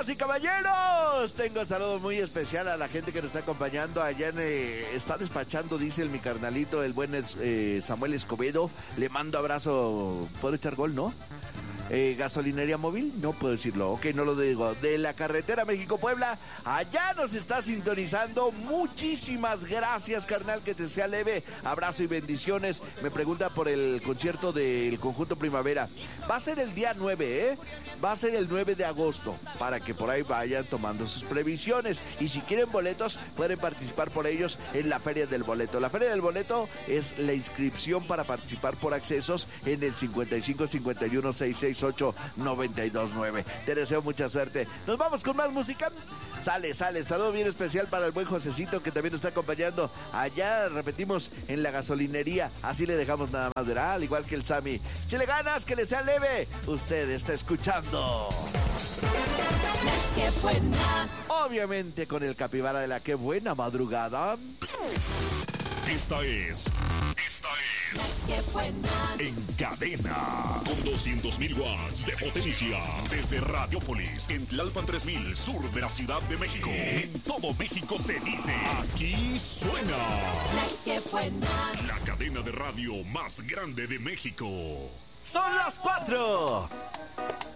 Damas y caballeros, tengo un saludo muy especial a la gente que nos está acompañando allá está despachando, dice mi carnalito, el buen Samuel Escobedo. Le mando abrazo. ¿Puedo echar gol, no? Gasolinería móvil, no puedo decirlo, ok, no lo digo. De la carretera México-Puebla, allá nos está sintonizando. Muchísimas gracias, carnal, que te sea leve. Abrazo y bendiciones. Me pregunta por el concierto del Conjunto Primavera. Va a ser el día 9, ¿eh? Va a ser el 9 de agosto, para que por ahí vayan tomando sus previsiones. Y si quieren boletos, pueden participar por ellos en la Feria del Boleto. La Feria del Boleto es la inscripción para participar por accesos en el 55 51 668 929. Te deseo mucha suerte. Nos vamos con más música. Sale. Saludo bien especial para el buen Josecito, que también nos está acompañando. Allá, repetimos, en la gasolinería. Así le dejamos nada más, ¿verdad? Al igual que el Sammy. Si le ganas, que le sea leve. Usted está escuchando La que buena. Obviamente con el capibara de la que buena madrugada. Esta es La que buena. En Cadena, con 200.000 watts de potencia, desde Radiopolis, en Tlalpan 3000, sur de la Ciudad de México. En todo México se dice, aquí suena La que buena. la cadena de radio más grande de México. Son las 4.